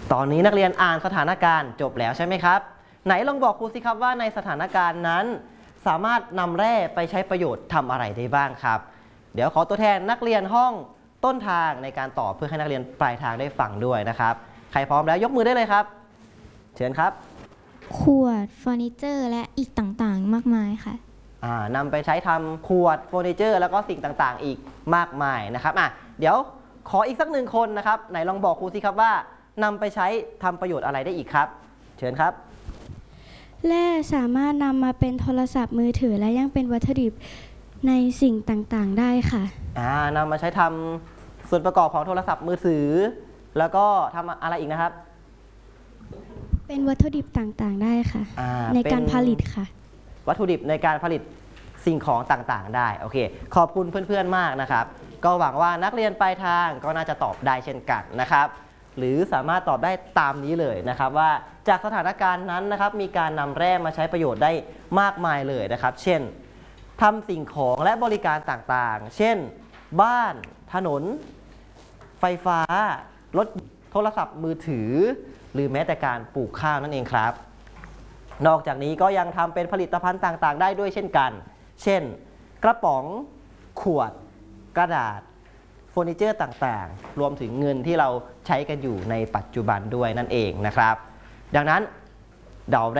ตอนนี้นักเรียนอ่านสถานการณ์จบแล้วใช่ไหมครับไหนลองบอกครูสิครับว่าในสถานการณ์นั้นสามารถนำแร่ไปใช้ประโยชน์ทำอะไรได้บ้างครับเดี๋ยวขอตัวแทนนักเรียนห้องต้นทางในการตอบเพื่อให้นักเรียนปลายทางได้ฟังด้วยนะครับใครพร้อมแล้วยกมือได้เลยครับเชิญครับขวดเฟอร์นิเจอร์และอีกต่างๆมากมายค่ะนำไปใช้ทำขวดเฟอร์นิเจอร์แล้วก็สิ่งต่างๆอีกมากมายนะครับเดี๋ยวขออีกสักหนึ่งคนนะครับไหนลองบอกครูสิครับว่านำไปใช้ทำประโยชน์อะไรได้อีกครับเชิญครับแร่สามารถนำมาเป็นโทรศัพท์มือถือและยังเป็นวัตถุดิบในสิ่งต่างๆได้ค่ะนำมาใช้ทำส่วนประกอบของโทรศัพท์มือถือแล้วก็ทำอะไรอีกนะครับเป็นวัตถุดิบต่างๆได้ค่ะในการผลิตค่ะวัตถุดิบในการผลิตสิ่งของต่างๆได้โอเคขอบคุณเพื่อนๆมากนะครับก็หวังว่านักเรียนปลายทางก็น่าจะตอบได้เช่นกันนะครับหรือสามารถตอบได้ตามนี้เลยนะครับว่าจากสถานการณ์นั้นนะครับมีการนำแร่มาใช้ประโยชน์ได้มากมายเลยนะครับเช่นทำสิ่งของและบริการต่างๆเช่นบ้านถนนไฟฟ้ารถโทรศัพท์มือถือหรือแม้แต่การปลูกข้าวนั่นเองครับนอกจากนี้ก็ยังทำเป็นผลิตภัณฑ์ต่างๆได้ด้วยเช่นกันเช่นกระป๋องขวดกระดาษเฟอร์นิเจอร์ต่างๆรวมถึงเงินที่เราใช้กันอยู่ในปัจจุบันด้วยนั่นเองนะครับดังนั้นเรา